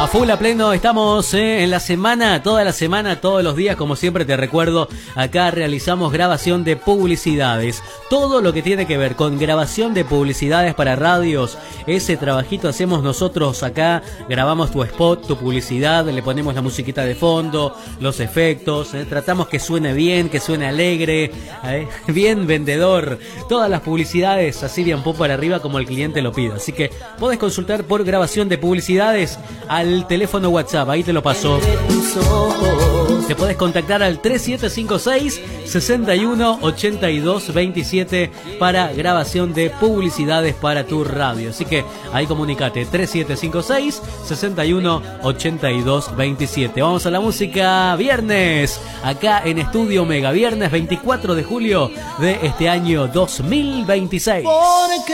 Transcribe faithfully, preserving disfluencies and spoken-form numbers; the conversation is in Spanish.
A full, a pleno, estamos eh, en la semana, toda la semana, todos los días, como siempre te recuerdo, acá realizamos grabación de publicidades. Todo lo que tiene que ver con grabación de publicidades para radios, ese trabajito hacemos nosotros acá, grabamos tu spot, tu publicidad, le ponemos la musiquita de fondo, los efectos, eh, tratamos que suene bien, que suene alegre, eh, bien vendedor, todas las publicidades así bien pum para arriba como el cliente lo pida. Así que podés consultar por grabación de publicidades al teléfono WhatsApp, ahí te lo paso. Te podés contactar al tres siete cinco seis, seis uno ocho dos dos siete para grabación de publicidades para tu radio. Así que ahí comunicate, tres siete cinco seis, seis uno ocho dos dos siete. Vamos a la música, viernes, acá en Estudio Omega, viernes veinticuatro de julio de este año dos mil veintiséis. Porque